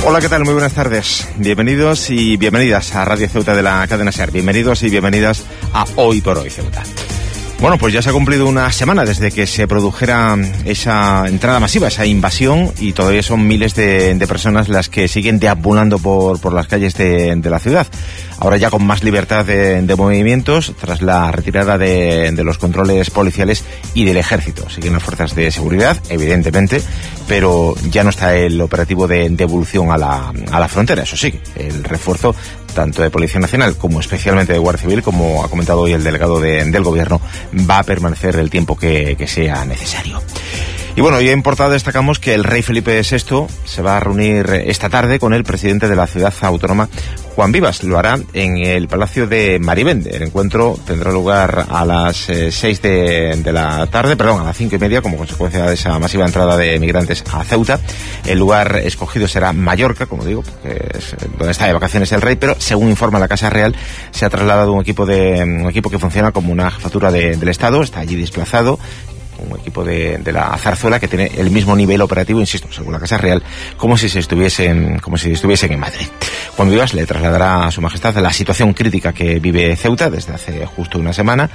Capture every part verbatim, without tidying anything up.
Hola, ¿qué tal? Muy buenas tardes. Bienvenidos y bienvenidas a Radio Ceuta de la cadena SER. Bienvenidos y bienvenidas a Hoy por Hoy Ceuta. Bueno, pues ya se ha cumplido una semana desde que se produjera esa entrada masiva, esa invasión, y todavía son miles de, de personas las que siguen deambulando por, por las calles de, de la ciudad. Ahora ya con más libertad de, de movimientos, tras la retirada de, de los controles policiales y del ejército. Siguen las fuerzas de seguridad, evidentemente, pero ya no está el operativo de devolución a la, a la frontera. Eso sí, el refuerzo tanto de Policía Nacional como especialmente de Guardia Civil, como ha comentado hoy el delegado de, del Gobierno, va a permanecer el tiempo que, que sea necesario. Y bueno, hoy en portada destacamos que el rey Felipe sexto se va a reunir esta tarde con el presidente de la ciudad autónoma, Juan Vivas. Lo hará en el Palacio de Marivende. El encuentro tendrá lugar a las eh, seis de, de la tarde, perdón, a las cinco y media, como consecuencia de esa masiva entrada de migrantes a Ceuta. El lugar escogido será Mallorca, como digo, porque es donde está de vacaciones el rey, pero según informa la Casa Real, se ha trasladado un equipo de un equipo que funciona como una jefatura de, del Estado, está allí desplazado. Un equipo de, de la Zarzuela que tiene el mismo nivel operativo, insisto, según la Casa Real, como si se estuviesen, como si estuviesen en Madrid. Juan Vivas le trasladará a Su Majestad la situación crítica que vive Ceuta desde hace justo una semana.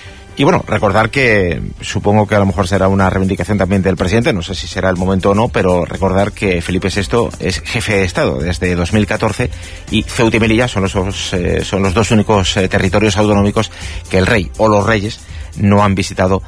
Y bueno, recordar que supongo que a lo mejor será una reivindicación también del presidente, no sé si será el momento o no, pero recordar que Felipe sexto es jefe de Estado desde dos mil catorce y Ceuta y Melilla son los, eh, son los dos únicos eh, territorios autonómicos que el rey o los reyes no han visitado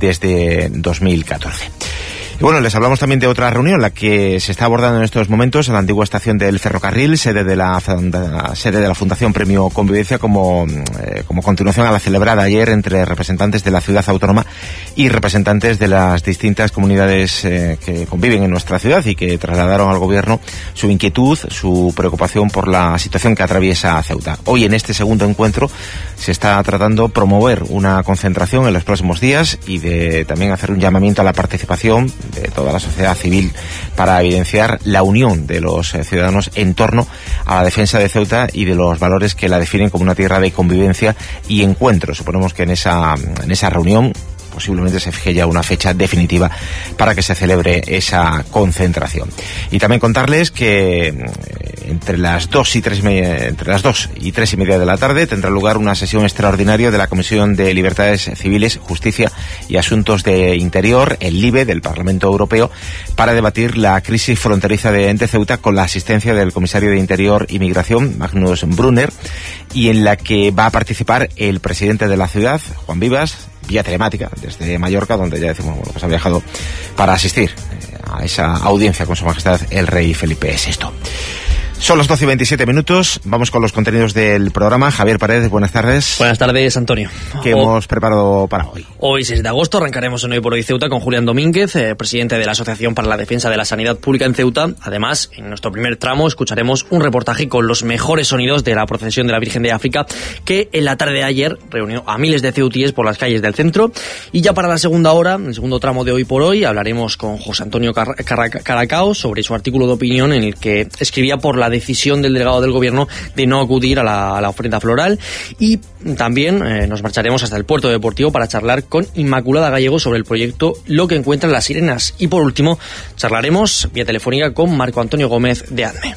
desde dos mil catorce. Y bueno, les hablamos también de otra reunión, la que se está abordando en estos momentos en la antigua estación del ferrocarril, sede de la, sede de la Fundación Premio Convivencia, como, eh, como continuación a la celebrada ayer entre representantes de la ciudad autónoma y representantes de las distintas comunidades eh, que conviven en nuestra ciudad y que trasladaron al gobierno su inquietud, su preocupación por la situación que atraviesa Ceuta. Hoy, en este segundo encuentro, se está tratando promover una concentración en los próximos días y de también hacer un llamamiento a la participación de toda la sociedad civil para evidenciar la unión de los eh, ciudadanos en torno a la defensa de Ceuta y de los valores que la definen como una tierra de convivencia y encuentro. Suponemos que en esa, en esa reunión posiblemente se fije ya una fecha definitiva para que se celebre esa concentración. Y también contarles que eh, entre las dos y tres media, entre las dos y tres y media de la tarde tendrá lugar una sesión extraordinaria de la Comisión de Libertades Civiles, Justicia y Asuntos de Interior, el LIBE, del Parlamento Europeo, para debatir la crisis fronteriza de, de Ceuta con la asistencia del comisario de Interior y Migración, Magnus Brunner, y en la que va a participar el presidente de la ciudad, Juan Vivas, vía telemática, desde Mallorca, donde ya decimos, bueno, pues ha viajado para asistir eh, a esa audiencia con Su Majestad el rey Felipe sexto. Son las doce y veintisiete minutos, vamos con los contenidos del programa. Javier Paredes, buenas tardes. Buenas tardes, Antonio. ¿Qué o... hemos preparado para hoy? Hoy, seis de agosto, arrancaremos en Hoy por Hoy Ceuta con Julián Domínguez, eh, presidente de la Asociación para la Defensa de la Sanidad Pública en Ceuta. Además, en nuestro primer tramo escucharemos un reportaje con los mejores sonidos de la procesión de la Virgen de África, que en la tarde de ayer reunió a miles de ceutíes por las calles del centro. Y ya para la segunda hora, en el segundo tramo de Hoy por Hoy, hablaremos con José Antonio Car- Car- Caracao sobre su artículo de opinión en el que escribía por la decisión del delegado del Gobierno de no acudir a la, a la ofrenda floral. Y también eh, nos marcharemos hasta el puerto deportivo para charlar con Inmaculada Gallego sobre el proyecto Lo que encuentran las sirenas. Y por último, charlaremos vía telefónica con Marco Antonio Gómez de ADME,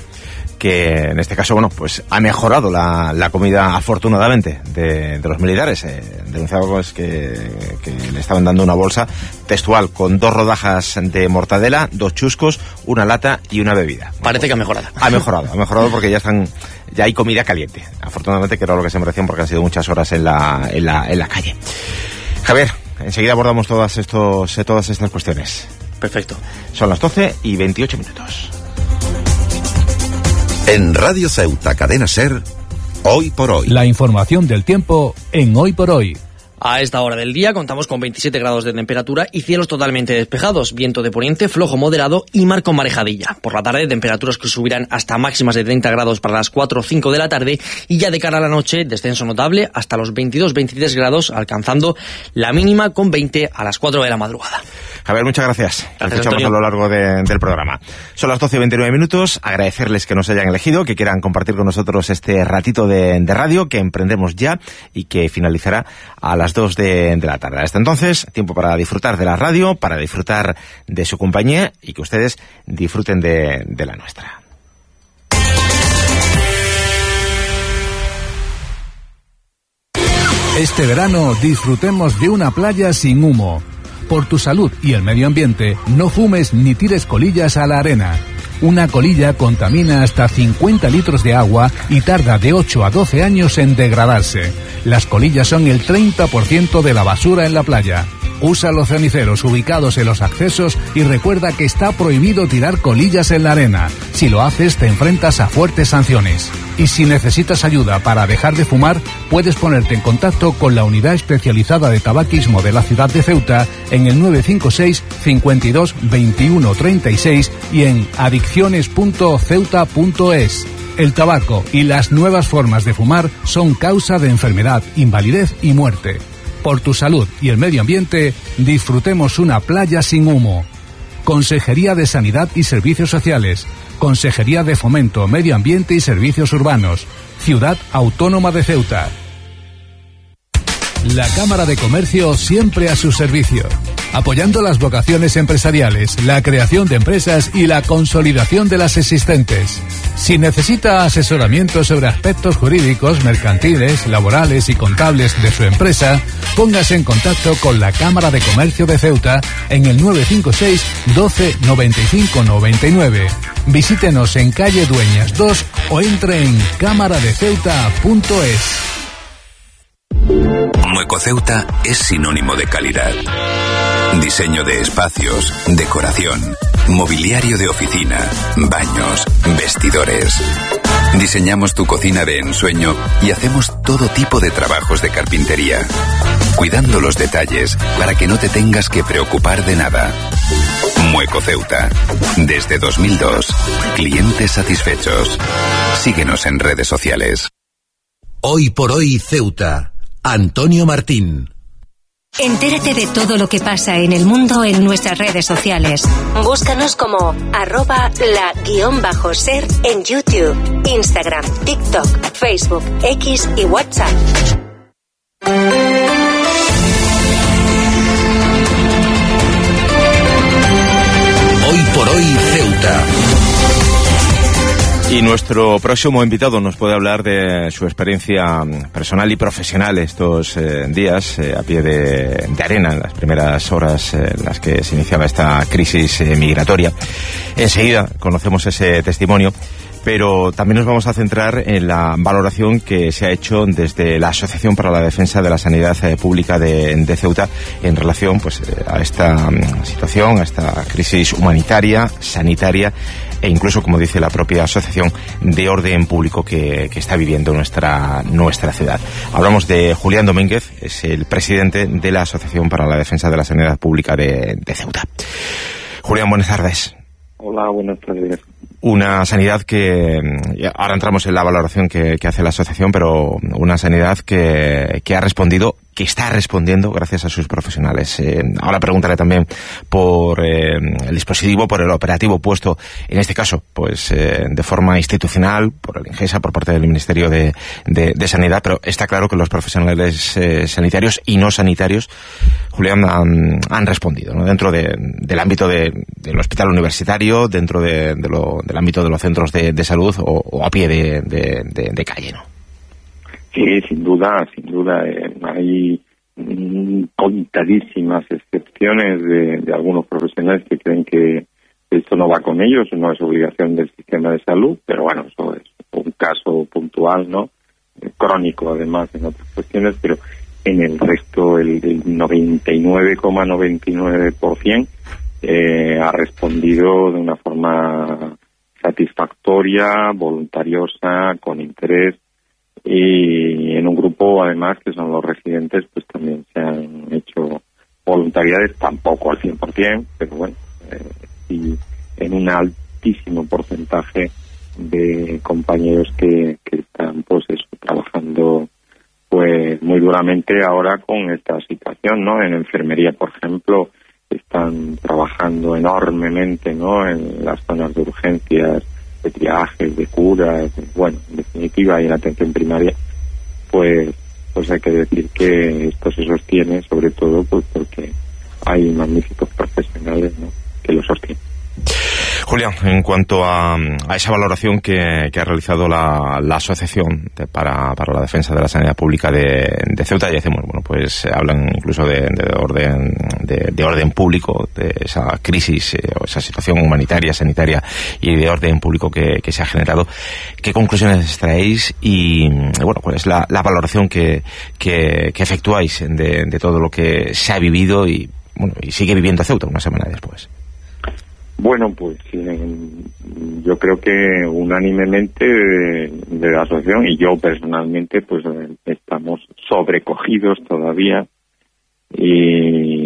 que en este caso, bueno, pues ha mejorado la, la comida, afortunadamente, de, de los militares. Eh, denunciaba pues, que, que le estaban dando una bolsa textual con dos rodajas de mortadela, dos chuscos, una lata y una bebida. Parece que ha mejorado. Ha mejorado, ha mejorado porque ya están, ya hay comida caliente. Afortunadamente, que era lo que se merecían porque han sido muchas horas en la, en la, en la calle. Javier, enseguida abordamos todas estos, todas estas cuestiones. Perfecto. Son las doce y veintiocho minutos. En Radio Ceuta, Cadena SER, Hoy por Hoy. La información del tiempo en Hoy por Hoy. A esta hora del día contamos con veintisiete grados de temperatura y cielos totalmente despejados, viento de poniente flojo moderado y mar con marejadilla. Por la tarde, temperaturas que subirán hasta máximas de treinta grados para las cuatro o cinco de la tarde y ya de cara a la noche, descenso notable hasta los veintidós veintitrés grados, alcanzando la mínima con veinte a las cuatro de la madrugada. Javier, muchas gracias. Gracias, escuchamos a lo largo de, del programa. Son las doce y veintinueve minutos. Agradecerles que nos hayan elegido, que quieran compartir con nosotros este ratito de, de radio que emprendemos ya y que finalizará a las dos de, de la tarde. Hasta entonces, tiempo para disfrutar de la radio, para disfrutar de su compañía y que ustedes disfruten de, de la nuestra. Este verano disfrutemos de una playa sin humo. Por tu salud y el medio ambiente, no fumes ni tires colillas a la arena. Una colilla contamina hasta cincuenta litros de agua y tarda de ocho a doce años en degradarse. Las colillas son el treinta por ciento de la basura en la playa. Usa los ceniceros ubicados en los accesos y recuerda que está prohibido tirar colillas en la arena. Si lo haces, te enfrentas a fuertes sanciones. Y si necesitas ayuda para dejar de fumar, puedes ponerte en contacto con la Unidad Especializada de Tabaquismo de la ciudad de Ceuta en el nueve cinco seis, cincuenta y dos, veintiuno, treinta y seis y en adicciones punto ceuta punto es. El tabaco y las nuevas formas de fumar son causa de enfermedad, invalidez y muerte. Por tu salud y el medio ambiente, disfrutemos una playa sin humo. Consejería de Sanidad y Servicios Sociales. Consejería de Fomento, Medio Ambiente y Servicios Urbanos. Ciudad Autónoma de Ceuta. La Cámara de Comercio siempre a su servicio, apoyando las vocaciones empresariales, la creación de empresas y la consolidación de las existentes. Si necesita asesoramiento sobre aspectos jurídicos, mercantiles, laborales y contables de su empresa, póngase en contacto con la Cámara de Comercio de Ceuta en el nueve cinco seis, doce, noventa y cinco, noventa y nueve. Visítenos en calle Dueñas dos o entre en cámara de ceuta punto es. Mueco Ceuta es sinónimo de calidad. Diseño de espacios, decoración, mobiliario de oficina, baños, vestidores. Diseñamos tu cocina de ensueño y hacemos todo tipo de trabajos de carpintería, cuidando los detalles para que no te tengas que preocupar de nada. Mueco Ceuta. Desde dos mil dos. Clientes satisfechos. Síguenos en redes sociales. Hoy por hoy Ceuta. Antonio Martín. Entérate de todo lo que pasa en el mundo en nuestras redes sociales. Búscanos como arroba la guión bajo ser en YouTube, Instagram, TikTok, Facebook, X y WhatsApp. Hoy por hoy Ceuta. Y nuestro próximo invitado nos puede hablar de su experiencia personal y profesional estos eh, días eh, a pie de, de arena, en las primeras horas eh, en las que se iniciaba esta crisis eh, migratoria. Enseguida conocemos ese testimonio, pero también nos vamos a centrar en la valoración que se ha hecho desde la Asociación para la Defensa de la Sanidad eh, Pública de, de Ceuta en relación pues eh, a esta um, situación, a esta crisis humanitaria, sanitaria e incluso, como dice la propia asociación, de orden público que, que está viviendo nuestra nuestra ciudad. Hablamos de Julián Domínguez, es el presidente de la Asociación para la Defensa de la Sanidad Pública de, de Ceuta. Julián, buenas tardes. Hola, buenas tardes. Una sanidad que, ahora entramos en la valoración que, que hace la asociación, pero una sanidad que, que ha respondido, que está respondiendo gracias a sus profesionales. Eh, ahora preguntaré también por eh, el dispositivo, por el operativo puesto, en este caso, pues eh, de forma institucional, por el INGESA, por parte del Ministerio de, de, de Sanidad, pero está claro que los profesionales eh, sanitarios y no sanitarios, Julián, han, han respondido, ¿no? Dentro de, del ámbito de, del hospital universitario, dentro de, de lo, del ámbito de los centros de, de salud o, o a pie de, de, de, de calle, ¿no? Sí, sin duda, sin duda. Eh, hay mm, contadísimas excepciones de, de algunos profesionales que creen que esto no va con ellos, no es obligación del sistema de salud, pero bueno, eso es un caso puntual, ¿no? Eh, crónico, además, en otras cuestiones, pero en el resto, el, el noventa y nueve coma noventa y nueve por ciento eh, ha respondido de una forma satisfactoria, voluntariosa, con interés, y en un grupo además que son los residentes, pues también se han hecho voluntariedades, tampoco al cien por ciento, pero bueno, eh, sí en un altísimo porcentaje de compañeros que, que están pues eso, trabajando pues muy duramente ahora con esta situación, ¿no? En enfermería, por ejemplo, están trabajando enormemente, ¿no? En las zonas de urgencias, de triajes, de curas, de, bueno, en definitiva, y en atención primaria, pues pues hay que decir que esto se sostiene, sobre todo pues porque hay magníficos profesionales, ¿no? Que lo sostienen. Julián, en cuanto a, a esa valoración que, que ha realizado la, la Asociación de, para, para la Defensa de la Sanidad Pública de, de Ceuta, ya decimos, bueno, pues hablan incluso de, de orden de, de orden público, de esa crisis eh, o esa situación humanitaria, sanitaria y de orden público que, que se ha generado. ¿Qué conclusiones extraéis y, bueno, cuál es la, la valoración que, que, que efectuáis de, de todo lo que se ha vivido y, bueno, y sigue viviendo Ceuta una semana después? Bueno, pues eh, yo creo que unánimemente de, de la asociación y yo personalmente pues eh, estamos sobrecogidos todavía y,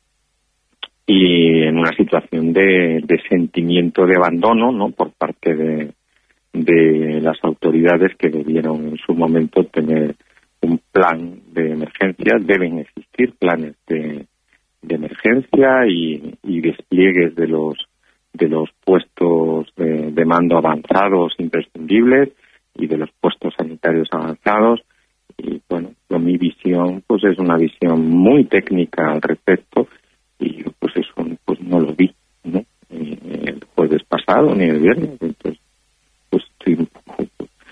y en una situación de, de sentimiento de abandono, ¿no?, por parte de, de las autoridades que debieron en su momento tener un plan de emergencia. Deben existir planes de, de emergencia y, y despliegues de los de los puestos de, de mando avanzados imprescindibles y de los puestos sanitarios avanzados. Y bueno, yo, mi visión pues es una visión muy técnica al respecto y pues eso pues no lo vi, ¿no?, el jueves pasado ni el viernes. Entonces pues estoy un poco,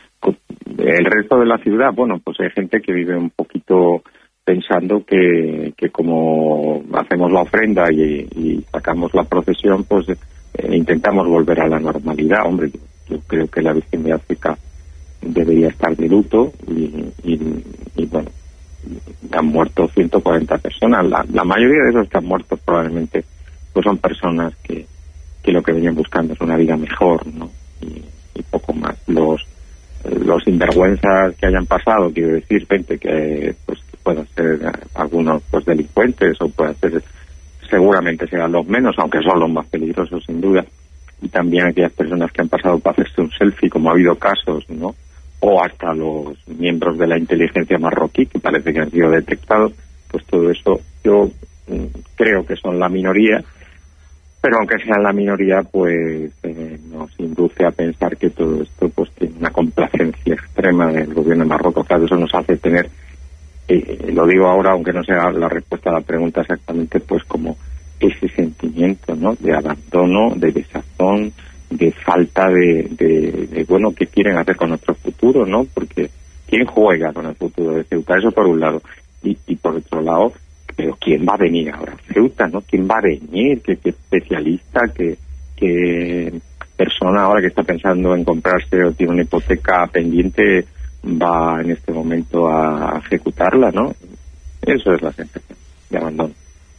el resto de la ciudad, bueno, pues hay gente que vive un poquito pensando que, que como hacemos la ofrenda y, y sacamos la procesión, pues Eh, intentamos volver a la normalidad. Hombre, yo, yo creo que la Virgen de África debería estar de luto y, y, y bueno, han muerto ciento cuarenta personas. La, la mayoría de esos que han muerto probablemente pues son personas que, que lo que venían buscando es una vida mejor, ¿no? Y, y poco más. Los los sinvergüenzas que hayan pasado, quiero decir, gente que pues que puedan ser algunos pues delincuentes o puedan ser, seguramente serán los menos, aunque son los más peligrosos sin duda, y también aquellas personas que han pasado para hacerse un selfie, como ha habido casos, ¿no?, o hasta los miembros de la inteligencia marroquí que parece que han sido detectados. Pues todo eso yo mm, creo que son la minoría, pero aunque sean la minoría, pues eh, nos induce a pensar que todo esto pues tiene una complacencia extrema del gobierno de Marruecos. Claro, eso nos hace tener, Eh, lo digo ahora, aunque no sea la respuesta a la pregunta exactamente, pues como ese sentimiento, ¿no?, de abandono, de desazón, de falta de, de, de, bueno, ¿qué quieren hacer con nuestro futuro, no? Porque ¿quién juega con el futuro de Ceuta? Eso por un lado. Y, y por otro lado, pero ¿quién va a venir ahora a Ceuta, no? ¿Quién va a venir? ¿Qué, qué especialista? ¿Qué, qué persona ahora que está pensando en comprarse o tiene una hipoteca pendiente va en este momento a ejecutarla, ¿no? Eso es la sensación de abandono.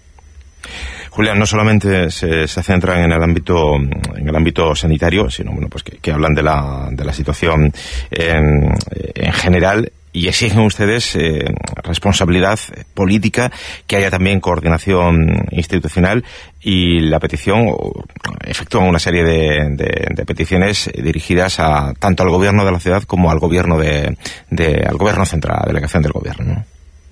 Julián, no solamente se, se centran en el ámbito en el ámbito sanitario, sino bueno, pues que, que hablan de la de la situación en, en general y exigen ustedes eh, responsabilidad política, que haya también coordinación institucional y la petición, efectúan una serie de, de, de peticiones dirigidas a tanto al gobierno de la ciudad como al gobierno de, de al gobierno central, a la delegación del gobierno, ¿no?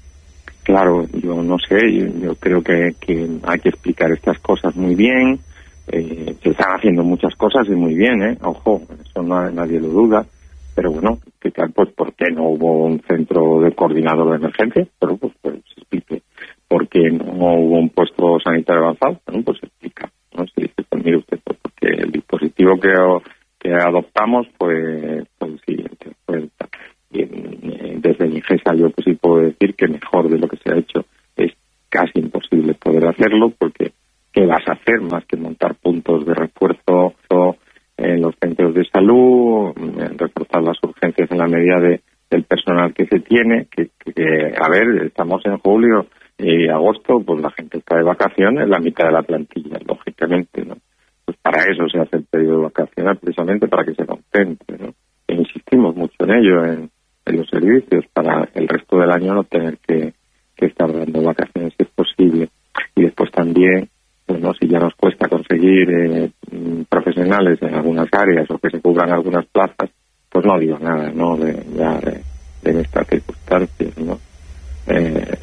Claro, yo no sé, yo, yo creo que, que hay que explicar estas cosas muy bien. Eh, se están haciendo muchas cosas y muy bien, ¿eh? Ojo, eso no, nadie lo duda. Pero bueno, que tal, pues, ¿por qué no hubo un centro de coordinador de emergencia? Pero pues, pues se explique. ¿Por qué no hubo un puesto sanitario avanzado? Bueno, pues se explica, ¿no? Se dice, pues mire usted, pues, porque el dispositivo que, que adoptamos, pues, pues sí, pues, y, eh, desde el INGESA yo pues sí puedo decir que mejor de lo que se ha hecho es casi imposible poder hacerlo, porque ¿qué vas a hacer más que montar puntos de refuerzo en los centros de salud, reforzar las urgencias en la medida de, del personal que se tiene, que, que, que a ver, estamos en julio y agosto, pues la gente está de vacaciones, la mitad de la plantilla, lógicamente, ¿no? Pues para eso se hace el periodo vacacional, precisamente para que se concentre, ¿no? E insistimos mucho en ello, en, en los servicios, para el resto del año no tener que, que estar dando vacaciones si es posible. Y después también, bueno, si ya nos cuesta conseguir eh, profesionales en algunas áreas o que se cubran algunas plazas, pues no digo nada, ¿no?, de, ya de, de estas circunstancias, ¿no? Eh,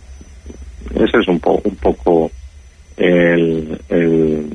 eso es un, po, un poco el, el,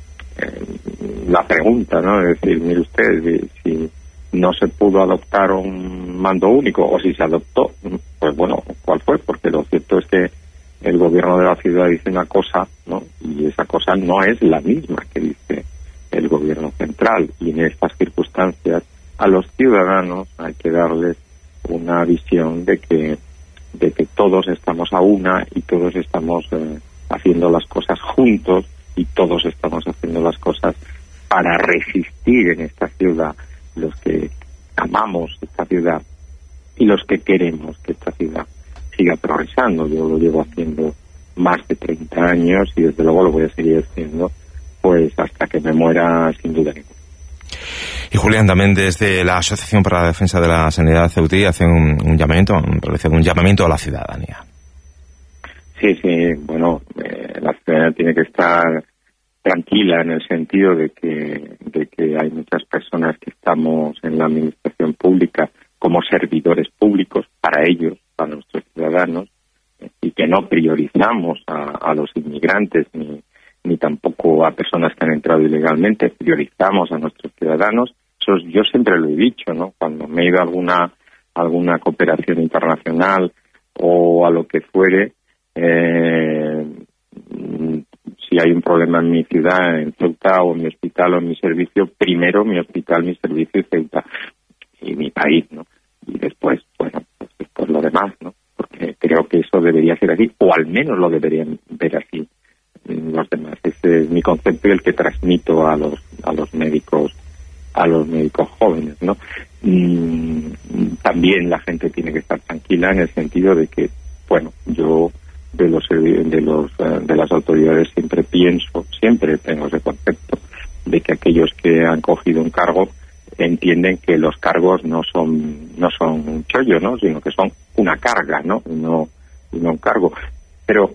el, la pregunta, ¿no? Es decir, mire usted, si, si no se pudo adoptar un mando único o si se adoptó, pues bueno, ¿cuál fue? Porque lo cierto es que el gobierno de la ciudad dice una cosa, ¿no?, y esa cosa no es la misma que dice el gobierno gobierno central, y en estas circunstancias a los ciudadanos hay que darles una visión de que de que todos estamos a una y todos estamos eh, haciendo las cosas juntos y todos estamos haciendo las cosas para resistir en esta ciudad, los que amamos esta ciudad y los que queremos que esta ciudad siga progresando. Yo lo llevo haciendo más de treinta años y desde luego lo voy a seguir haciendo pues hasta que me muera, sin duda ninguna. Y Julián, también desde la Asociación para la Defensa de la Sanidad Ceutí hace un, un llamamiento, realiza un llamamiento a la ciudadanía. Sí, sí, bueno, eh, la ciudadanía tiene que estar tranquila en el sentido de que, de que hay muchas personas que estamos en la administración pública como servidores públicos para ellos, para nuestros ciudadanos, eh, y que no priorizamos a, a los inmigrantes ni, ni tampoco a personas que han entrado ilegalmente, priorizamos a nuestros ciudadanos. Eso yo siempre lo he dicho, ¿no? Cuando me he ido a alguna, alguna cooperación internacional o a lo que fuere, eh, si hay un problema en mi ciudad, en Ceuta, o en mi hospital o en mi servicio, primero mi hospital, mi servicio y Ceuta y mi país, ¿no? Y después, bueno, pues después lo demás, ¿no? Porque creo que eso debería ser así, o al menos lo deberían ver así los demás. Ese es mi concepto y el que transmito a los a los médicos a los médicos jóvenes, ¿no? Mm, también la gente tiene que estar tranquila en el sentido de que, bueno, yo de los de los de las autoridades siempre pienso, siempre tengo ese concepto de que aquellos que han cogido un cargo entienden que los cargos no son no son un chollo, ¿no? Sino que son una carga, ¿no? No, no un cargo. Pero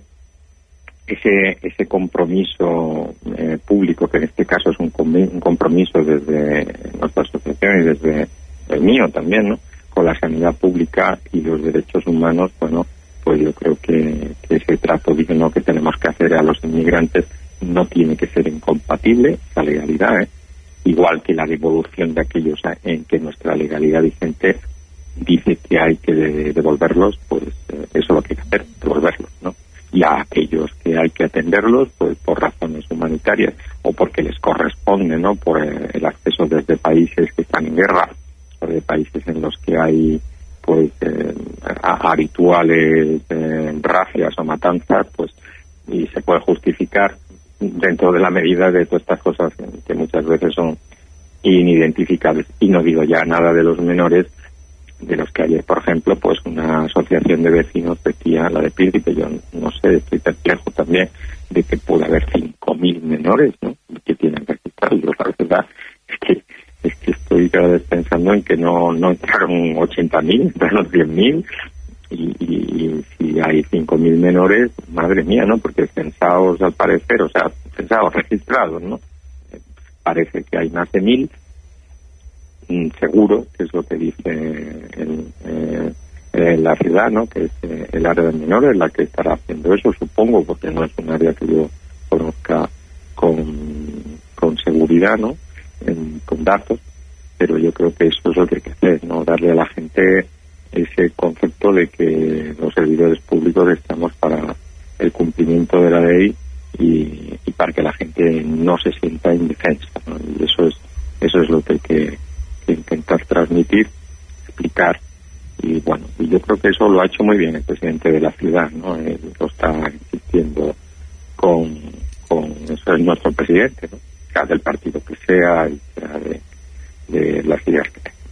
ese ese compromiso eh, público, que en este caso es un, un compromiso desde nuestra asociación y desde el mío también, ¿no? Con la sanidad pública y los derechos humanos, bueno, pues yo creo que, que ese trato digno que tenemos que hacer a los inmigrantes no tiene que ser incompatible, la legalidad, ¿eh? Igual que la devolución de aquellos en que nuestra legalidad vigente dice que hay que de, devolverlos, pues eh, eso es lo que hay que hacer, devolverlos, ¿no? Y a aquellos que hay que atenderlos, pues por razones humanitarias o porque les corresponde, ¿no? Por eh, el acceso desde países que están en guerra o de países en los que hay pues eh, habituales eh, racias o matanzas, pues y se puede justificar dentro de la medida de todas estas cosas que muchas veces son inidentificables. Y no digo ya nada de los menores, de los que ayer, por ejemplo, pues una asociación de vecinos decía, la de Pirri, que yo no sé, estoy perplejo también de que pueda haber cinco mil menores, ¿no?, que tienen registrados. Yo la verdad es que es que estoy cada vez pensando en que no no entraron ochenta mil, entraron cien mil, y, y, y si hay cinco mil menores, madre mía, ¿no?, porque censados al parecer, o sea, censados registrados, ¿no?, eh, parece que hay más de mil, seguro, que es lo que dice el, eh, eh, la ciudad, ¿no?, que es eh, el área de menores la que estará haciendo eso, supongo, porque no es un área que yo conozca con, con seguridad, ¿no?, en, con datos, pero yo creo que eso es lo que hay que hacer, ¿no?, darle a la gente ese concepto de que los servidores públicos estamos para el cumplimiento de la ley y, y para que la gente no se sienta indefensa, ¿no?, y eso es eso es lo que hay que intentar transmitir, explicar, y bueno, y yo creo que eso lo ha hecho muy bien el presidente de la ciudad, ¿no? Él lo está insistiendo con, con eso es nuestro presidente, ¿no?, sea del partido que sea y sea de, de las ideas que tenga.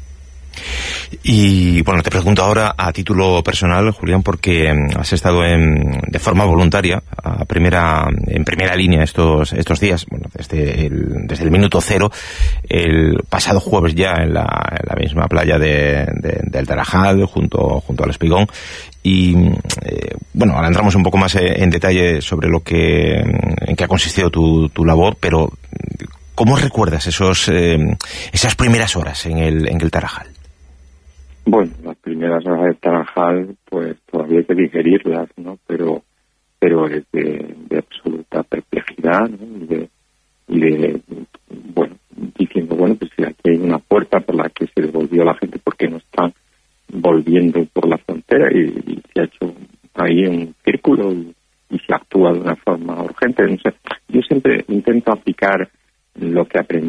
Y bueno, te pregunto ahora a título personal, Julián, porque has estado en, de forma voluntaria a primera, en primera línea estos estos días, bueno, desde el, desde el minuto cero, el pasado jueves ya en la, en la misma playa de, de, del Tarajal, junto, junto al Espigón. Y eh, bueno, ahora entramos un poco más en detalle sobre lo que, en qué ha consistido tu, tu labor, pero ¿cómo recuerdas esos eh, esas primeras horas en el, en el Tarajal? Bueno, las primeras horas de Tarajal, pues todavía hay que digerirlas, ¿no? Pero pero es de, de absoluta perplejidad, ¿no? Y de, y de, bueno, diciendo, bueno, pues si aquí hay una puerta por la que se devolvió la gente, ¿por qué no están volviendo por la frontera? Y, y se ha hecho ahí un círculo y, y se actúa de una forma urgente. No sé, yo siempre intento aplicar lo que aprendí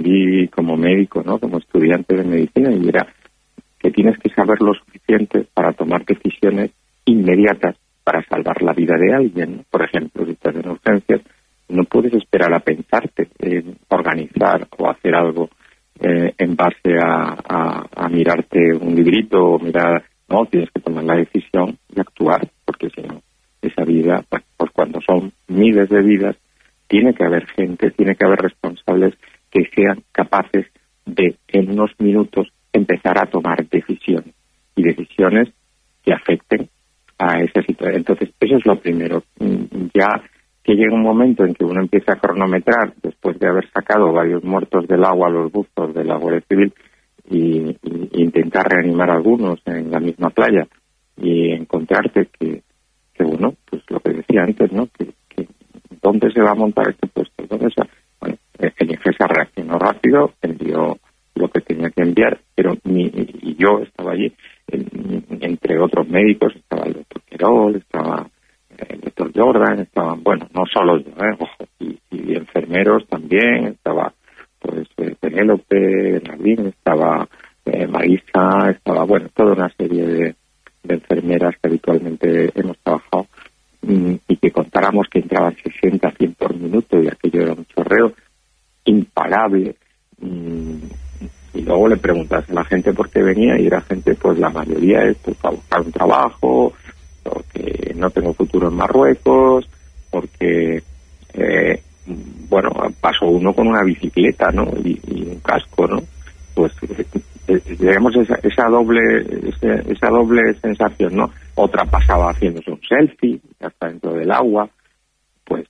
aprendí como médico, ¿no? Como estudiante de medicina, y era que tienes que saber lo suficiente para tomar decisiones inmediatas para salvar la vida de alguien, ¿no? Por ejemplo, si estás en urgencias, no puedes esperar a pensarte en organizar o hacer algo eh, en base a, a, a mirarte un librito o mirar, no, tienes que tomar la decisión y actuar, porque si no, esa vida, pues, pues cuando son miles de vidas, tiene que haber gente, tiene que haber responsables que sean capaces de, en unos minutos, empezar a tomar decisiones, y decisiones que afecten a esa situación. Entonces, eso es lo primero. Ya que llega un momento en que uno empieza a cronometrar, después de haber sacado varios muertos del agua, los buzos de la Guardia Civil, y, y intentar reanimar a algunos en la misma playa, y encontrarte que, que bueno, pues lo que decía antes, ¿no? Que, que ¿dónde se va a montar este puesto? ¿Dónde se... Bueno, el INGESA reaccionó rápido, envió lo que tenía que enviar, pero ni, y yo estaba allí, en, entre otros médicos, estaba el doctor Querol, estaba el doctor Jordan, estaban, bueno, no solo yo, ¿eh? Ojo, y, y enfermeros también, estaba pues eh, Penélope, Nadine, estaba eh, Marisa, estaba, bueno, toda una serie de, de enfermeras que habitualmente hemos trabajado, mm, y que contáramos que entraban sesenta, cien por minuto, y aquello era un chorreo imparable. Mm, y luego le preguntas a la gente por qué venía, y era gente, pues la mayoría es pues, para buscar un trabajo, porque no tengo futuro en Marruecos, porque eh, bueno, pasó uno con una bicicleta, ¿no? Y, y un casco, ¿no? Pues eh, digamos esa, esa doble esa, esa doble sensación, ¿no? Otra pasaba haciéndose un selfie hasta dentro del agua, pues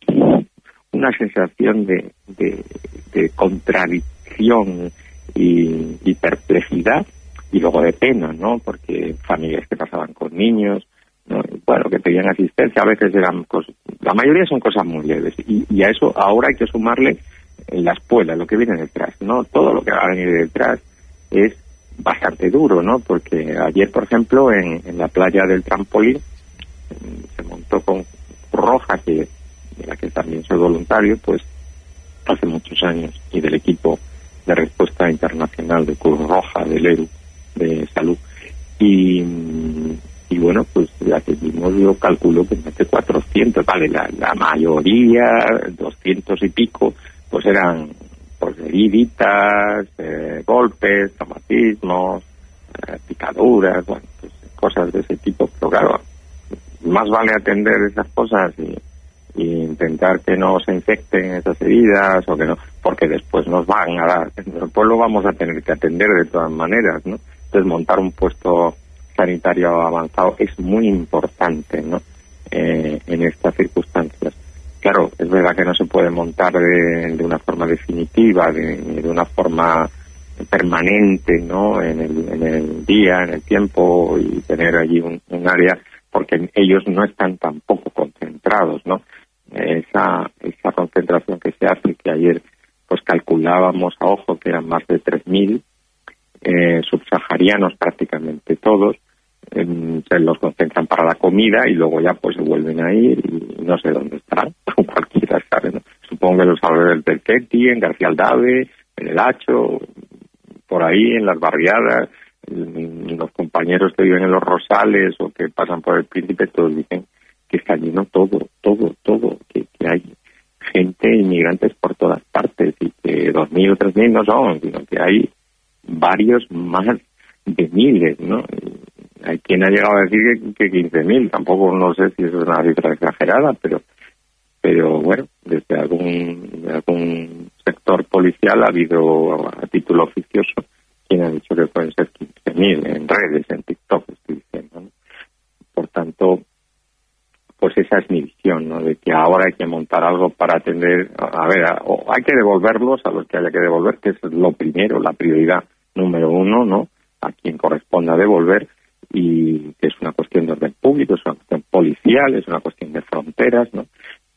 una sensación de, de, de contradicción y, y perplejidad, y luego de pena, ¿no? Porque familias que pasaban con niños, ¿no? Bueno, que pedían asistencia, a veces eran cosas, la mayoría son cosas muy leves, y, y a eso ahora hay que sumarle la espuela, lo que viene detrás, ¿no? Todo lo que va a venir detrás es bastante duro, ¿no? Porque ayer, por ejemplo, en, en la playa del Trampolín se montó con Roja, que de la que también soy voluntario, pues hace muchos años, y del equipo de respuesta internacional de Cruz Roja, del E R U, de salud, y y bueno, pues la que vimos, yo calculo que más de cuatrocientos, vale, la, la mayoría, doscientos y pico, pues eran pues heriditas, eh, golpes, traumatismos, eh, picaduras, bueno, pues cosas de ese tipo. Pero claro, más vale atender esas cosas y, y intentar que no se infecten esas heridas, o que no, porque después nos van a dar, después lo vamos a tener que atender de todas maneras, ¿no? Entonces montar un puesto sanitario avanzado es muy importante, ¿no? Eh, en estas circunstancias. Claro, es verdad que no se puede montar de, de una forma definitiva, de, de una forma permanente, ¿no? En el, en el día, en el tiempo, y tener allí un, un área, porque ellos no están tampoco concentrados, ¿no? Esa, esa concentración que se hace, que ayer pues calculábamos a ojo que eran más de tres mil eh, subsaharianos prácticamente todos, eh, se los concentran para la comida y luego ya pues se vuelven a ir y no sé dónde estarán, cualquiera sabe, ¿no? Supongo que los alrededores del Ketty, en García Aldave, en el Hacho, por ahí en las barriadas, los compañeros que viven en los Rosales o que pasan por el Príncipe, todos dicen que está lleno todo, todo, todo, que, que hay gente, inmigrantes por todas partes, y que dos mil o tres mil no son, sino que hay varios más de miles, ¿no? Hay quien ha llegado a decir que, que quince mil, tampoco no sé si eso es una cifra exagerada, pero pero bueno, desde algún, de algún sector policial ha habido a título oficioso quien ha dicho que pueden ser quince mil en redes, en TikTok, estoy diciendo, ¿no? Por tanto, pues esa es mi visión, ¿no? De que ahora hay que montar algo para atender, a, a ver, a, o hay que devolverlos a los que haya que devolver, que es lo primero, la prioridad número uno, ¿no? A quien corresponda devolver, y que es una cuestión de orden público, es una cuestión policial, es una cuestión de fronteras, ¿no?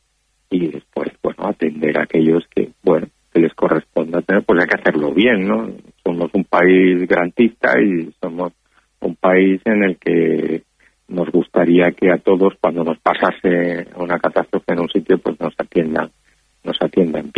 Y después, bueno, atender a aquellos que, bueno, que les corresponda tener, pues hay que hacerlo bien, ¿no? Somos un país garantista y somos un país en el que nos gustaría que a todos, cuando nos pasase una catástrofe en un sitio, pues nos atiendan, nos atiendan bien.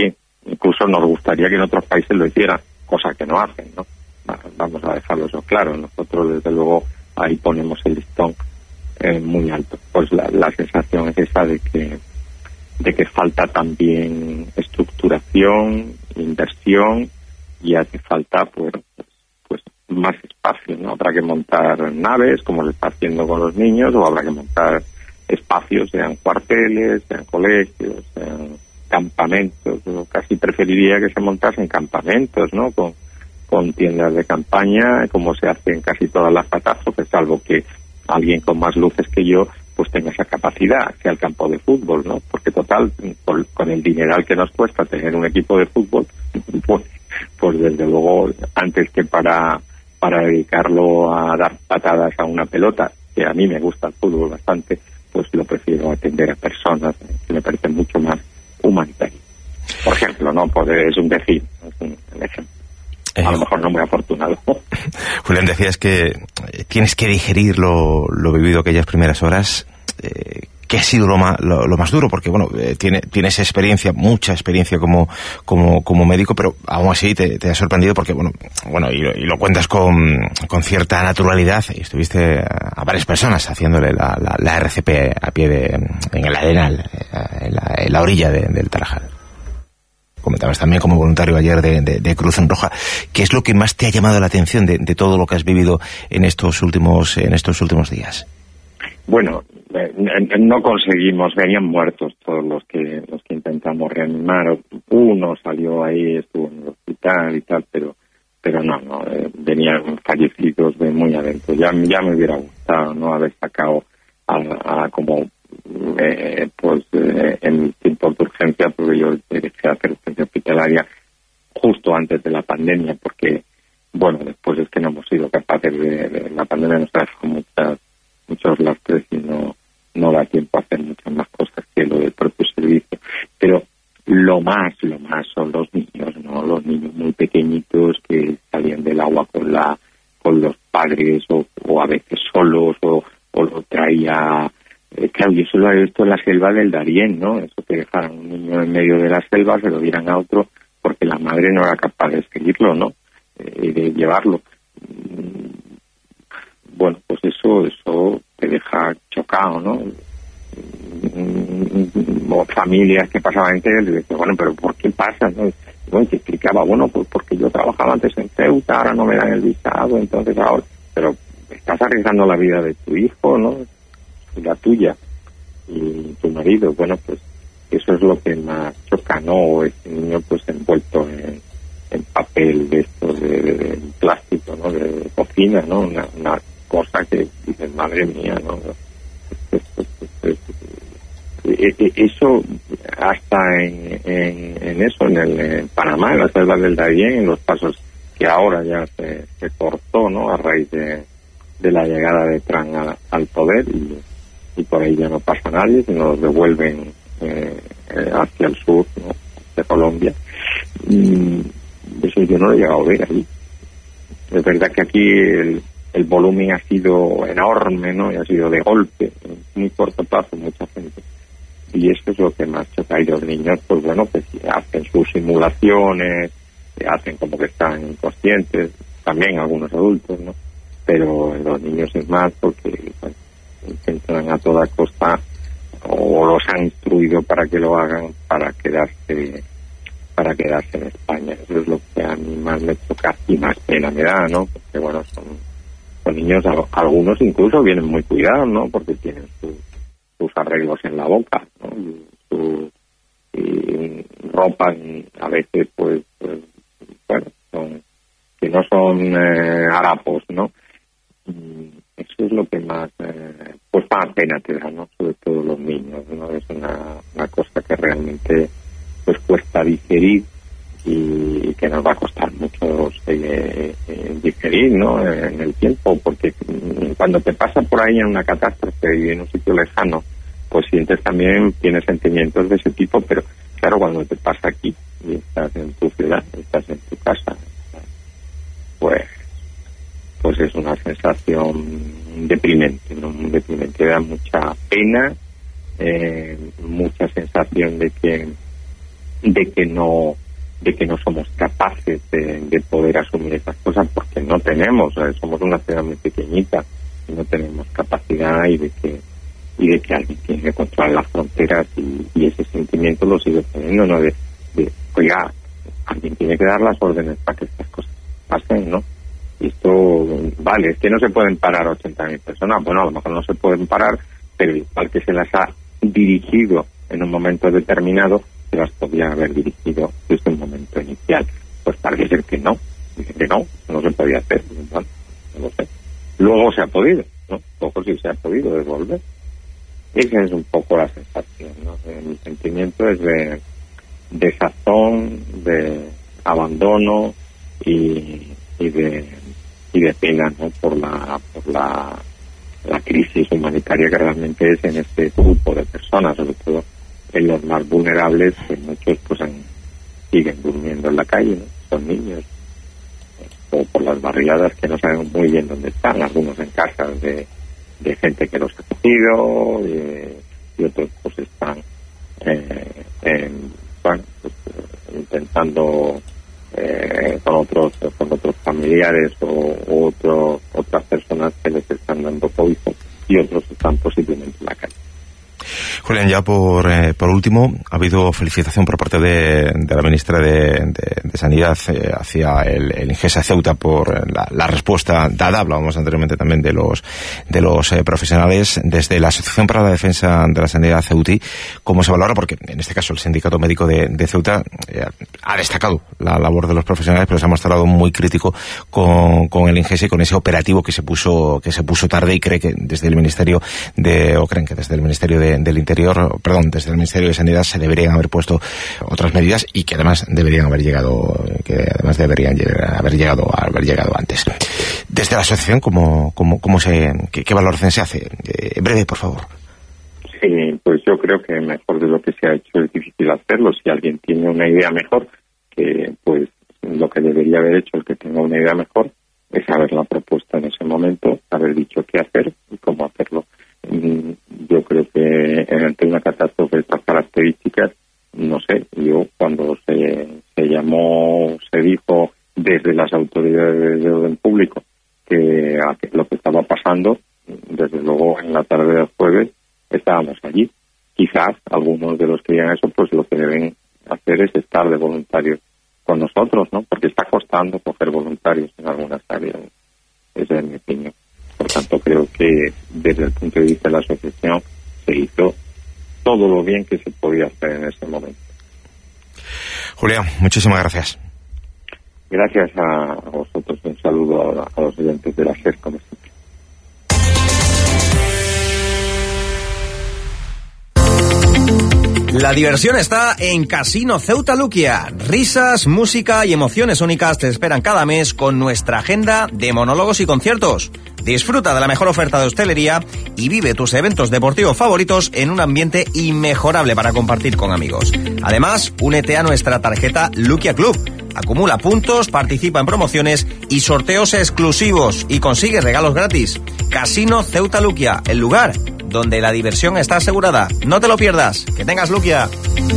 incluso nos gustaría que en otros países lo hicieran, cosa que no hacen, ¿no? Vamos a dejarlo eso claro. Nosotros, desde luego, ahí ponemos el listón eh, muy alto. Pues la, la sensación es esa de que de que falta también estructuración, inversión, y hace falta pues pues más espacio, ¿no? Habrá que montar naves, como se está haciendo con los niños, o habrá que montar espacios, sean cuarteles, sean colegios, sean campamentos. Yo casi preferiría que se montasen campamentos, ¿no? Con, con tiendas de campaña, como se hace en casi todas las catástrofes, salvo que alguien con más luces que yo pues tenga esa capacidad, sea el campo de fútbol, ¿no? Porque total, por, con el dineral que nos cuesta tener un equipo de fútbol, pues, pues desde luego, antes que para, para dedicarlo a dar patadas a una pelota, que a mí me gusta el fútbol bastante, pues lo prefiero atender a personas que me parecen mucho más humanitarias. Por ejemplo, ¿no? Pues es un decir, es un, un ejemplo. A lo mejor no muy afortunado. Julián, decías que tienes que digerir lo, lo vivido aquellas primeras horas. Eh, ¿Qué ha sido lo más, lo, lo más duro? Porque, bueno, eh, tiene, tienes experiencia, mucha experiencia como, como, como médico, pero aún así te, te ha sorprendido porque, bueno, bueno y, y lo cuentas con, con cierta naturalidad. Y estuviste a, a varias personas haciéndole la, la, la R C P a pie de, en el Arenal, en la, en la orilla de, del Tarajal. Comentabas también como voluntario ayer de, de, de Cruz Roja. ¿Qué es lo que más te ha llamado la atención de, de todo lo que has vivido en estos últimos en estos últimos días? Bueno, eh, no conseguimos, venían muertos todos los que los que intentamos reanimar. Uno salió ahí, estuvo en el hospital y tal, pero pero no, no, eh, venían fallecidos de muy adentro. Ya, ya me hubiera gustado no haber sacado a, a como Eh, pues eh, en tiempos de urgencia, porque yo dejé hacer urgencia hospitalaria justo antes de la pandemia, porque bueno, después es que no hemos sido capaces de, de la pandemia nos ha dejado muchas muchos lastres y no no da tiempo a hacer muchas más cosas que lo del propio servicio. Pero lo más lo más son los niños, no los niños muy pequeñitos que salían del agua con la con los padres o, o a veces solos o, o lo traía. Eh, claro, yo solo he visto en la selva del Darién, ¿no? Eso que dejaran un niño en medio de la selva, se lo dieran a otro, porque la madre no era capaz de seguirlo, ¿no? Y eh, de llevarlo. Bueno, pues eso eso te deja chocado, ¿no? O familias que pasaban entre ellos y decían, bueno, pero ¿por qué pasa? ¿No? Bueno, te explicaba, bueno, pues porque yo trabajaba antes en Ceuta, ahora no me dan el visado, entonces ahora... Pero estás arriesgando la vida de tu hijo, ¿no? La tuya y tu marido. Bueno, pues eso es lo que más choca, ¿no? Este niño pues envuelto en, en papel de esto de, de, de plástico, ¿no? De, de cocina, ¿no? Una, una cosa que dices, madre mía, ¿no? Eso hasta en, en, en eso, en, el, en Panamá, en la selva del Darién, en los pasos que ahora ya se, se cortó, ¿no? A raíz de, de la llegada de Trump a, al poder y y por ahí ya no pasa nadie, sino los devuelven eh, hacia el sur, ¿no? De Colombia. Y eso yo no lo he llegado a ver ahí. Es verdad que aquí el, el volumen ha sido enorme, ¿no? Y ha sido de golpe, en muy corto plazo, mucha gente. Y eso es lo que más choca. Y los niños, pues bueno, pues hacen sus simulaciones, hacen como que están inconscientes, también algunos adultos, ¿no? Pero los niños es más porque... Bueno, intentan a toda costa o los han instruido para que lo hagan para quedarse para quedarse en España. Eso es lo que a mí más me toca y más pena me da, ¿no? Porque bueno, son, son niños, algunos incluso vienen muy cuidados, ¿no? Porque tienen sus, sus arreglos en la boca, ¿no? Y su y ropa a veces pues, pues bueno, son, que no son eh, harapos, ¿no? Y eso es lo que más eh, pues más pena te da, ¿no? Sobre todo los niños, ¿no? Es una, una cosa que realmente pues cuesta digerir y que nos va a costar mucho eh, eh, digerir, ¿no? En el tiempo, porque cuando te pasa por ahí en una catástrofe y en un sitio lejano, pues sientes también, tienes sentimientos de ese tipo, pero claro, cuando te pasa aquí y estás en tu ciudad, estás en tu casa, pues pues es una sensación deprimente, ¿no? Muy deprimente, da mucha pena, eh, mucha sensación de que de que no de que no somos capaces de, de poder asumir esas cosas porque no tenemos, o sea, somos una ciudad muy pequeñita y no tenemos capacidad y de que y de que alguien tiene que controlar las fronteras y, y ese sentimiento lo sigue teniendo, ¿no? De, de, oiga, alguien tiene que dar las órdenes para que estas cosas pasen, ¿no? Y esto, vale, es que no se pueden parar ochenta mil personas, bueno, a lo mejor no se pueden parar, pero igual que se las ha dirigido en un momento determinado, se las podía haber dirigido desde un momento inicial. Pues parece ser que no, dicen que no, no se podía hacer, bueno, no lo sé. Luego se ha podido, ¿no? Luego sí se ha podido devolver. Esa es un poco la sensación, ¿no? Mi sentimiento es de desazón, de abandono y, y de y de pena, ¿no? Por la por la, la crisis humanitaria que realmente es en este grupo de personas, sobre todo en los más vulnerables, que muchos pues han, siguen durmiendo en la calle, ¿no? Son niños, o por las barriadas que no saben muy bien dónde están, algunos en casas de de gente que los ha cogido y, y otros pues están eh, en, bueno, pues, eh, intentando eh, con otros con otros familiares o, o otros otras personas que les están dando cobijo y otros están posiblemente en la calle. Julián, ya por eh, por último, ha habido felicitación por parte de, de la ministra de, de, de Sanidad eh, hacia el, el Ingesa Ceuta por la, la respuesta dada. Hablábamos anteriormente también de los de los eh, profesionales. Desde la Asociación para la Defensa de la Sanidad Ceutí, ¿cómo se valora? Porque en este caso el Sindicato Médico de, de Ceuta eh, ha destacado la labor de los profesionales, pero se ha mostrado muy crítico con, con el Ingesa y con ese operativo que se puso que se puso tarde, y cree que desde el Ministerio de o creen que desde el Ministerio de del Interior, perdón, desde el Ministerio de Sanidad se deberían haber puesto otras medidas y que además deberían haber llegado, que además deberían haber llegado, haber llegado antes. Desde la asociación, ¿cómo, cómo, cómo se, qué, qué valoración se hace? Eh, breve, por favor. Sí, pues yo creo que mejor de lo que se ha hecho es difícil hacerlo. Si alguien tiene una idea mejor, que pues lo que debería haber hecho el que tenga una idea mejor es haberla propuesta en ese momento, haber dicho qué hacer y cómo hacerlo. Yo creo que ante una catástrofe de estas características, no sé, yo cuando se, se llamó, se dijo desde las autoridades de orden público que lo que estaba pasando, desde luego en la tarde del jueves estábamos allí. Quizás algunos de los que digan eso, pues lo que deben hacer es estar de voluntarios con nosotros, ¿no? Porque está costando coger voluntarios en algunas áreas. Esa es mi opinión. Por tanto, creo que desde el punto de vista de la asociación se hizo todo lo bien que se podía hacer en ese momento. Julián, muchísimas gracias. Gracias a vosotros. Un saludo a, a los oyentes de la SER, como siempre. La diversión está en Casino Ceuta Luquia. Risas, música y emociones únicas te esperan cada mes con nuestra agenda de monólogos y conciertos. Disfruta de la mejor oferta de hostelería y vive tus eventos deportivos favoritos en un ambiente inmejorable para compartir con amigos. Además, únete a nuestra tarjeta Luquia Club. Acumula puntos, participa en promociones y sorteos exclusivos y consigue regalos gratis. Casino Ceuta Luquia, el lugar donde la diversión está asegurada. No te lo pierdas. Que tengas Luquia.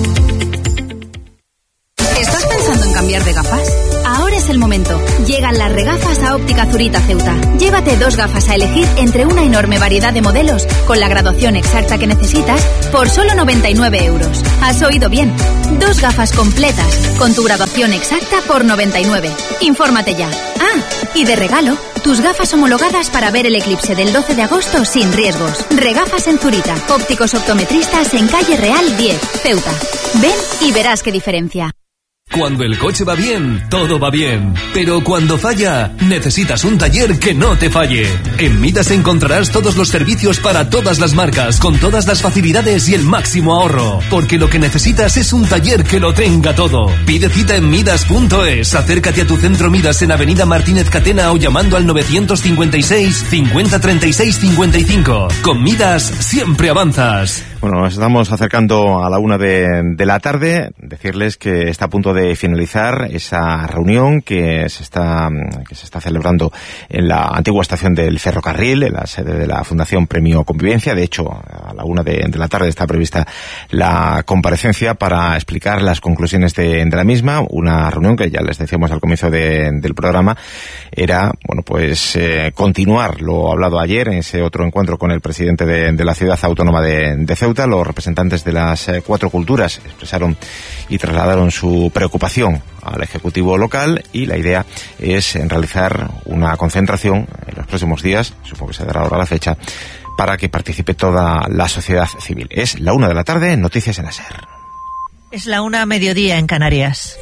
¿Estás pensando en cambiar de gafas? Ahora es el momento. Llegan las regafas a Óptica Zurita Ceuta. Llévate dos gafas a elegir entre una enorme variedad de modelos con la graduación exacta que necesitas por solo noventa y nueve euros. Has oído bien. Dos gafas completas con tu graduación exacta por noventa y nueve. Infórmate ya. Ah, y de regalo, tus gafas homologadas para ver el eclipse del doce de agosto sin riesgos. Regafas en Zurita. Ópticos optometristas en Calle Real diez, Ceuta. Ven y verás qué diferencia. Cuando el coche va bien, todo va bien. Pero cuando falla, necesitas un taller que no te falle. En Midas encontrarás todos los servicios para todas las marcas, con todas las facilidades y el máximo ahorro. Porque lo que necesitas es un taller que lo tenga todo. Pide cita en midas punto es. Acércate a tu centro Midas en Avenida Martínez Catena o llamando al novecientos cincuenta y seis, cincuenta treinta y seis cincuenta y cinco. Con Midas siempre avanzas. Bueno, nos estamos acercando a la una de, de la tarde. Decirles que está a punto de finalizar esa reunión que se está que se está celebrando en la antigua estación del ferrocarril, en la sede de la Fundación Premio Convivencia. De hecho, a la una de, de la tarde está prevista la comparecencia para explicar las conclusiones de, de la misma. Una reunión que ya les decíamos al comienzo de, del programa era, bueno, pues eh, continuar lo hablado ayer en ese otro encuentro con el presidente de, de la ciudad autónoma de, de Ceuta. Los representantes de las eh, cuatro culturas expresaron y trasladaron su preocupación al Ejecutivo local, y la idea es en realizar una concentración en los próximos días, supongo que se dará ahora la fecha, para que participe toda la sociedad civil. Es la una de la tarde, noticias en la SER. Es la una a mediodía en Canarias.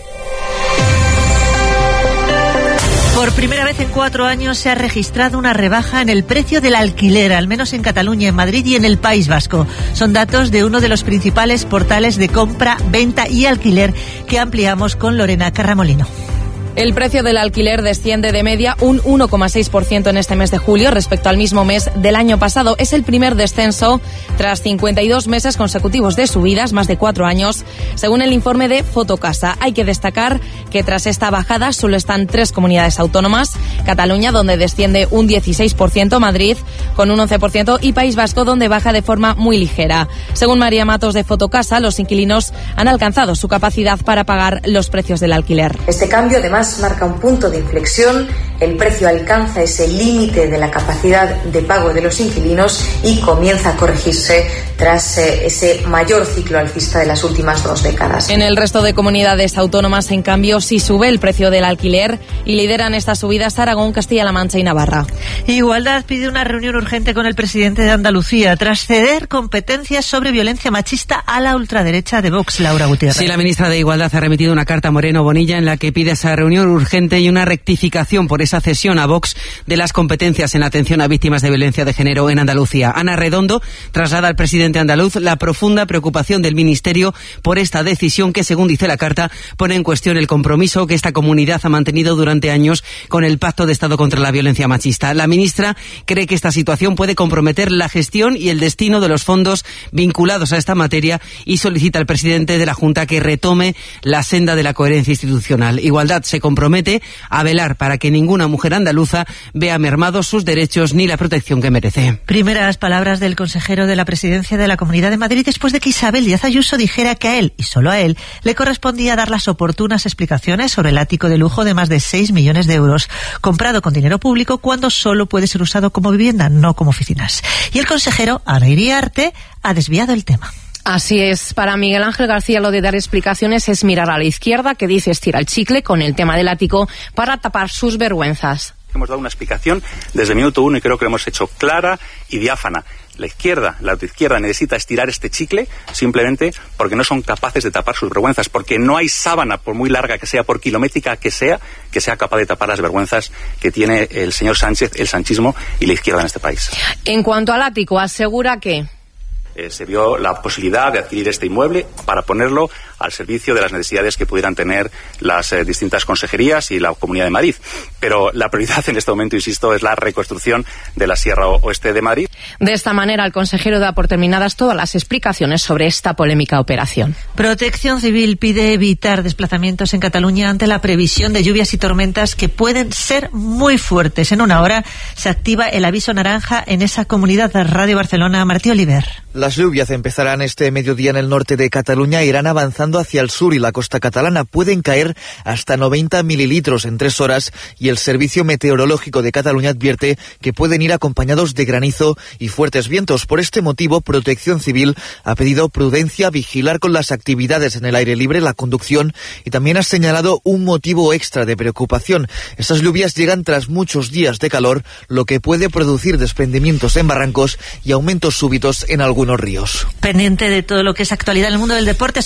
Por primera vez en cuatro años se ha registrado una rebaja en el precio del alquiler, al menos en Cataluña, en Madrid y en el País Vasco. Son datos de uno de los principales portales de compra, venta y alquiler que ampliamos con Lorena Carramolino. El precio del alquiler desciende de media un uno coma seis por ciento en este mes de julio respecto al mismo mes del año pasado. Es el primer descenso tras cincuenta y dos meses consecutivos de subidas, más de cuatro años, según el informe de Fotocasa. Hay que destacar que tras esta bajada solo están tres comunidades autónomas: Cataluña, donde desciende un dieciséis por ciento, Madrid con un once por ciento y País Vasco, donde baja de forma muy ligera. Según María Matos de Fotocasa, los inquilinos han alcanzado su capacidad para pagar los precios del alquiler. Este cambio, además, marca un punto de inflexión. El precio alcanza ese límite de la capacidad de pago de los inquilinos y comienza a corregirse tras eh, ese mayor ciclo alcista de las últimas dos décadas. En el resto de comunidades autónomas, en cambio, sí sube el precio del alquiler y lideran estas subidas Aragón, Castilla-La Mancha y Navarra. Igualdad pide una reunión urgente con el presidente de Andalucía tras ceder competencias sobre violencia machista a la ultraderecha de Vox, Laura Gutiérrez. Sí, la ministra de Igualdad ha remitido una carta a Moreno Bonilla en la que pide esa reunión urgente y una rectificación por esa cesión a Vox de las competencias en atención a víctimas de violencia de género en Andalucía. Ana Redondo traslada al presidente andaluz la profunda preocupación del Ministerio por esta decisión que, según dice la carta, pone en cuestión el compromiso que esta comunidad ha mantenido durante años con el Pacto de Estado contra la Violencia Machista. La ministra cree que esta situación puede comprometer la gestión y el destino de los fondos vinculados a esta materia y solicita al presidente de la Junta que retome la senda de la coherencia institucional. Igualdad se compromete a velar para que ninguna mujer andaluza vea mermados sus derechos ni la protección que merece. Primeras palabras del consejero de la Presidencia de la Comunidad de Madrid después de que Isabel Díaz Ayuso dijera que a él, y solo a él, le correspondía dar las oportunas explicaciones sobre el ático de lujo de más de seis millones de euros, comprado con dinero público cuando solo puede ser usado como vivienda, no como oficinas. Y el consejero, Ana Iriarte, ha desviado el tema. Así es, para Miguel Ángel García lo de dar explicaciones es mirar a la izquierda, que dice estira el chicle con el tema del ático para tapar sus vergüenzas. Hemos dado una explicación desde el minuto uno y creo que lo hemos hecho clara y diáfana. La izquierda, la autoizquierda necesita estirar este chicle simplemente porque no son capaces de tapar sus vergüenzas, porque no hay sábana, por muy larga que sea, por kilométrica que sea, que sea capaz de tapar las vergüenzas que tiene el señor Sánchez, el sanchismo y la izquierda en este país. En cuanto al ático, asegura que Eh, se vio la posibilidad de adquirir este inmueble para ponerlo al servicio de las necesidades que pudieran tener las eh, distintas consejerías y la Comunidad de Madrid. Pero la prioridad en este momento, insisto, es la reconstrucción de la Sierra Oeste de Madrid. De esta manera, el consejero da por terminadas todas las explicaciones sobre esta polémica operación. Protección Civil pide evitar desplazamientos en Cataluña ante la previsión de lluvias y tormentas que pueden ser muy fuertes. En una hora se activa el aviso naranja en esa comunidad. Radio Barcelona, Martí Oliver. Las lluvias empezarán este mediodía en el norte de Cataluña e irán avanzando hacia el sur y la costa catalana. Pueden caer hasta noventa mililitros en tres horas y el Servicio Meteorológico de Cataluña advierte que pueden ir acompañados de granizo y fuertes vientos. Por este motivo, Protección Civil ha pedido prudencia, vigilar con las actividades en el aire libre, la conducción, y también ha señalado un motivo extra de preocupación. Estas lluvias llegan tras muchos días de calor, lo que puede producir desprendimientos en barrancos y aumentos súbitos en algunos ríos. Pendiente de todo lo que es actualidad en el mundo del deporte, Sonia Luz, buenas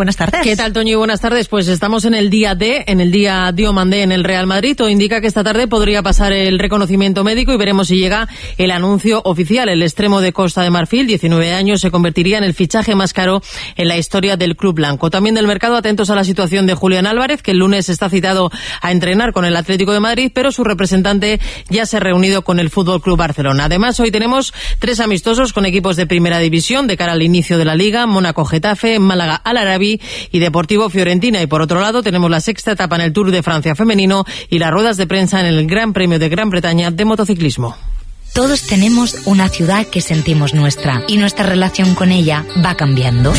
buenas tardes. ¿Qué tal, Toño? Buenas tardes. Pues estamos en el día D, en el día Diomandé en el Real Madrid. Todo indica que esta tarde podría pasar el reconocimiento médico y veremos si llega el anuncio oficial. El extremo de Costa de Marfil, diecinueve años, se convertiría en el fichaje más caro en la historia del club blanco. También del mercado, atentos a la situación de Julián Álvarez, que el lunes está citado a entrenar con el Atlético de Madrid, pero su representante ya se ha reunido con el Fútbol Club Barcelona. Además, hoy tenemos tres amistosos con equipos de primera división de cara al inicio de la Liga: Mónaco-Getafe, Málaga-Al-Arabi y Deportivo-Fiorentina. Y por otro lado, tenemos la sexta etapa en el Tour de Francia femenino y las ruedas de prensa en el Gran Premio de Gran Bretaña de motociclismo. Todos tenemos una ciudad que sentimos nuestra y nuestra relación con ella va cambiando.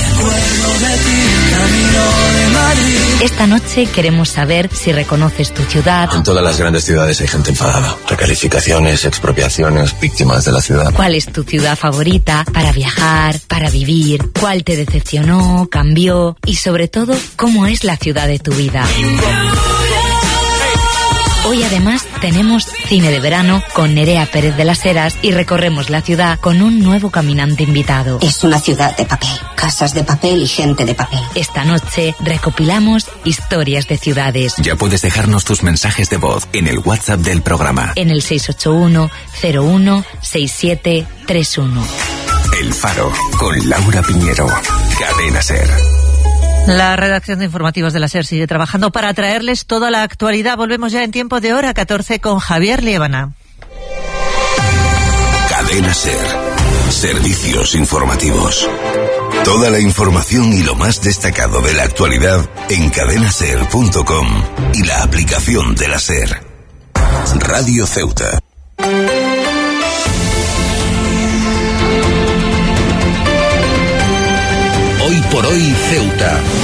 Esta noche queremos saber si reconoces tu ciudad. En todas las grandes ciudades hay gente enfadada. Recalificaciones, expropiaciones, víctimas de la ciudad. ¿Cuál es tu ciudad favorita para viajar, para vivir? ¿Cuál te decepcionó, cambió? Y sobre todo, ¿cómo es la ciudad de tu vida? Hoy además tenemos cine de verano con Nerea Pérez de las Heras y recorremos la ciudad con un nuevo caminante invitado. Es una ciudad de papel, casas de papel y gente de papel. Esta noche recopilamos historias de ciudades. Ya puedes dejarnos tus mensajes de voz en el WhatsApp del programa. En el seis ocho uno cero uno seis siete tres uno. El Faro con Laura Piñero. Cadena SER. La redacción de informativos de la SER sigue trabajando para traerles toda la actualidad. Volvemos ya en tiempo de hora catorce con Javier Liébana. Cadena SER. Servicios informativos. Toda la información y lo más destacado de la actualidad en cadena ser punto com y la aplicación de la SER. Radio Ceuta. Hoy por hoy Ceuta.